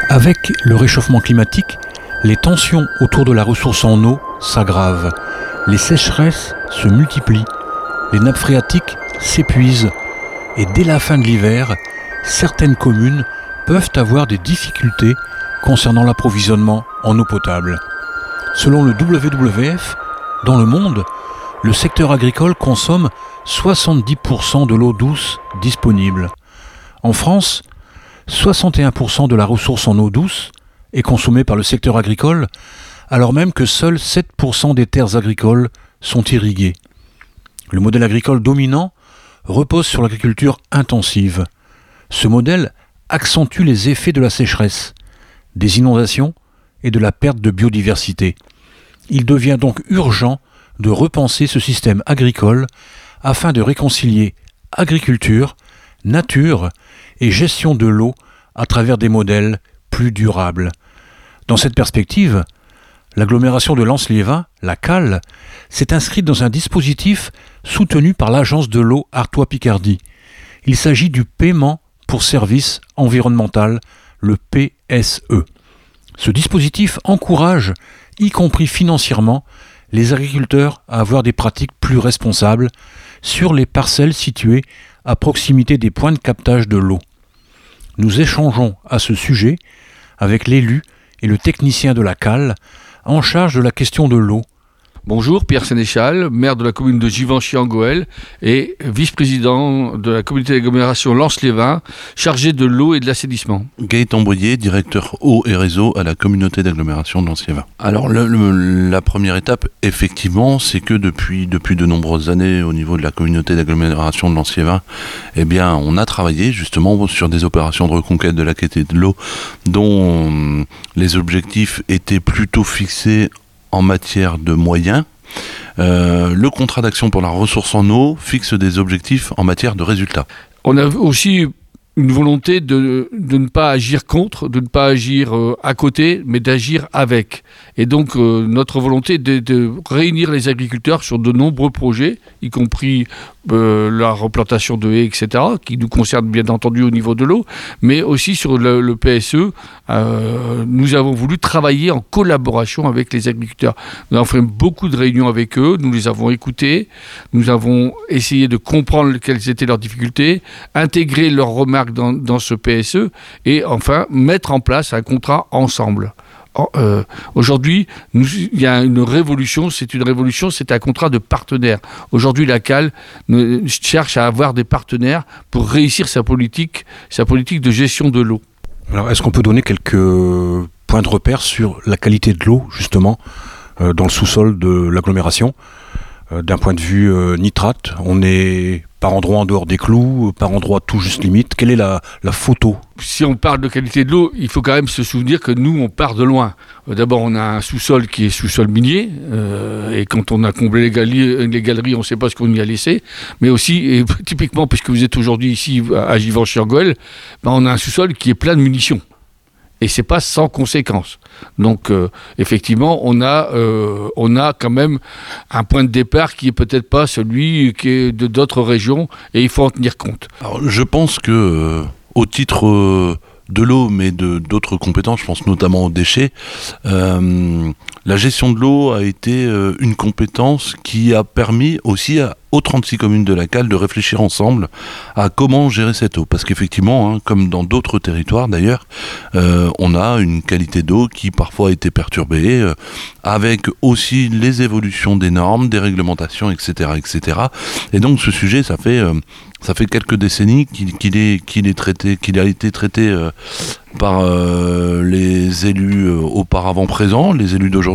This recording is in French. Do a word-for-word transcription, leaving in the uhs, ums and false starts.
Avec le réchauffement climatique, les tensions autour de la ressource en eau s'aggravent. Les sécheresses se multiplient, les nappes phréatiques s'épuisent et dès la fin de l'hiver, certaines communes peuvent avoir des difficultés concernant l'approvisionnement en eau potable. Selon le W W F, dans le monde, le secteur agricole consomme soixante-dix pour cent de l'eau douce disponible. En France, soixante et un pour cent de la ressource en eau douce est consommée par le secteur agricole, alors même que seuls sept pour cent des terres agricoles sont irriguées. Le modèle agricole dominant repose sur l'agriculture intensive. Ce modèle accentue les effets de la sécheresse, des inondations et de la perte de biodiversité. Il devient donc urgent de repenser ce système agricole afin de réconcilier agriculture, nature et gestion de l'eau à travers des modèles plus durables. Dans cette perspective, l'agglomération de Lens-Liévin, la C A L, s'est inscrite dans un dispositif soutenu par l'agence de l'eau Artois-Picardie. Il s'agit du paiement pour service environnemental, le P S E. Ce dispositif encourage, y compris financièrement, les agriculteurs à avoir des pratiques plus responsables sur les parcelles situées à proximité des points de captage de l'eau. Nous échangeons à ce sujet avec l'élu et le technicien de la C A L en charge de la question de l'eau. Bonjour, Pierre Sénéchal, maire de la commune de Givenchy-en-Gohelle et vice-président de la communauté d'agglomération Lens-Liévin, chargé de l'eau et de l'assainissement. Gaëtan Boyer, directeur eau et réseau à la communauté d'agglomération de Lens-Liévin. Alors le, le, la première étape, effectivement, c'est que depuis, depuis de nombreuses années au niveau de la communauté d'agglomération de Lens-Liévin, eh bien, on a travaillé justement sur des opérations de reconquête de la qualité de l'eau dont les objectifs étaient plutôt fixés en matière de moyens. Euh, le contrat d'action pour la ressource en eau fixe des objectifs en matière de résultats. On a aussi une volonté de, de ne pas agir contre, de ne pas agir euh, à côté, mais d'agir avec. Et donc, euh, notre volonté est de, de réunir les agriculteurs sur de nombreux projets, y compris euh, la replantation de haies, et cetera, qui nous concerne bien entendu au niveau de l'eau, mais aussi sur le, le P S E. Euh, nous avons voulu travailler en collaboration avec les agriculteurs. Nous avons fait beaucoup de réunions avec eux, nous les avons écoutés, nous avons essayé de comprendre quelles étaient leurs difficultés, intégrer leurs remarques Dans, dans ce P S E et enfin mettre en place un contrat ensemble. Euh, aujourd'hui, il y a une révolution, c'est une révolution, c'est un contrat de partenaire. Aujourd'hui, la C A L ne, cherche à avoir des partenaires pour réussir sa politique, sa politique de gestion de l'eau. Alors, est-ce qu'on peut donner quelques points de repère sur la qualité de l'eau, justement, euh, dans le sous-sol de l'agglomération ? Euh, d'un point de vue euh, nitrate, on est par endroit en dehors des clous, par endroit tout juste limite. Quelle est la, la photo ? Si on parle de qualité de l'eau, il faut quand même se souvenir que nous, on part de loin. Euh, d'abord, on a un sous-sol qui est sous-sol minier, euh, et quand on a comblé les galeries, les galeries on ne sait pas ce qu'on y a laissé. Mais aussi, et typiquement, puisque vous êtes aujourd'hui ici à Givenchy-en-Gohelle, ben on a un sous-sol qui est plein de munitions. Et c'est pas sans conséquence. Donc, euh, effectivement, on a, euh, on a quand même un point de départ qui est peut-être pas celui qui est de d'autres régions, et il faut en tenir compte. Alors, je pense que, euh, au titre euh, de l'eau, mais de d'autres compétences, je pense notamment aux déchets, euh, la gestion de l'eau a été euh, une compétence qui a permis aussi à aux trente-six communes de la C A L de réfléchir ensemble à comment gérer cette eau. Parce qu'effectivement, hein, comme dans d'autres territoires d'ailleurs, euh, on a une qualité d'eau qui parfois a été perturbée, euh, avec aussi les évolutions des normes, des réglementations, et cetera, et cetera. Et donc ce sujet, ça fait, euh, ça fait quelques décennies qu'il, qu'il, est, qu'il, est traité, qu'il a été traité euh, par euh, les élus euh, auparavant présents, les élus d'aujourd'hui,